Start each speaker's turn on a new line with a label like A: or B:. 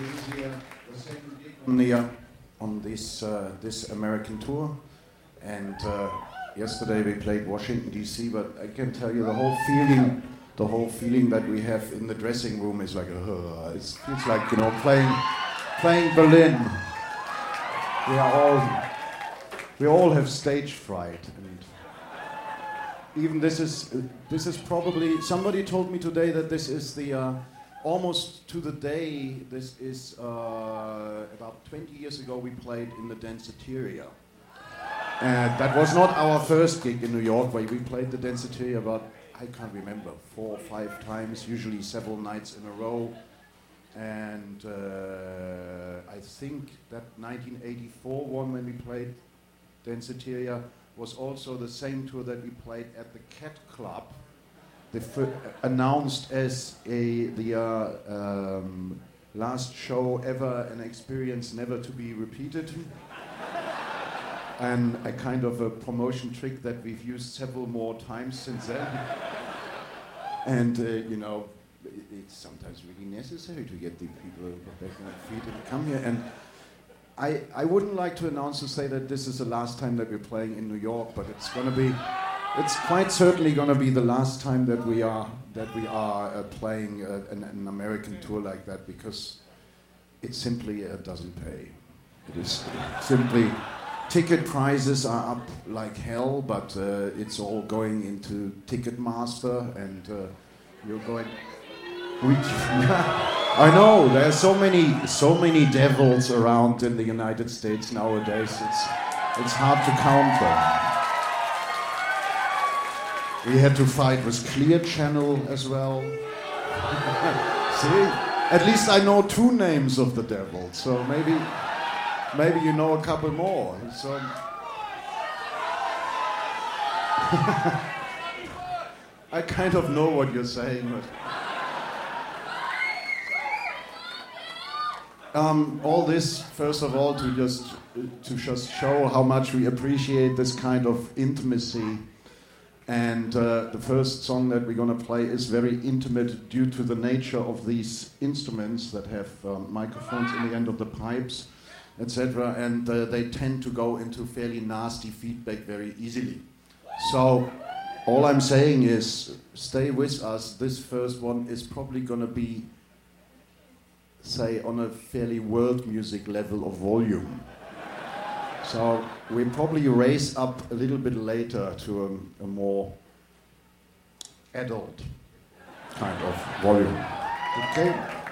A: This is the second gig on this American tour, and yesterday we played Washington D.C. But I can tell you the whole feeling that we have in the dressing room is like it feels like playing Berlin. We all have stage fright, and even this is probably, somebody told me today that this is the almost to the day. This is about 20 years ago we played in the Danceteria. That was not our first gig in New York, where we played the Danceteria about, I can't remember, 4 or 5 times, usually several nights in a row. And I think that 1984 one, when we played Danceteria, was also the same tour that we played at the Cat Club, announced as the last show ever, an experience never to be repeated. And a kind of a promotion trick that we've used several more times since then. And it's sometimes really necessary to get the people back on their feet and come here. And I wouldn't like to announce to say that this is the last time that we're playing in New York, but it's quite certainly gonna be the last time that we are playing an American tour like that, because it simply doesn't pay. It is simply, ticket prices are up like hell, but it's all going into Ticketmaster, and you're going. I know there's so many devils around in the United States nowadays. It's hard to count them. We had to fight with Clear Channel as well. See, at least I know 2 names of the devils, so maybe you know a couple more. So I kind of know what you're saying, but. All this, first of all, to just show how much we appreciate this kind of intimacy. And the first song that we're going to play is very intimate due to the nature of these instruments that have microphones in the end of the pipes, etc. And they tend to go into fairly nasty feedback very easily. So all I'm saying is, stay with us. This first one is probably going to be, say, on a fairly world music level of volume. So we'll probably raise up a little bit later to a more adult kind of volume. Okay?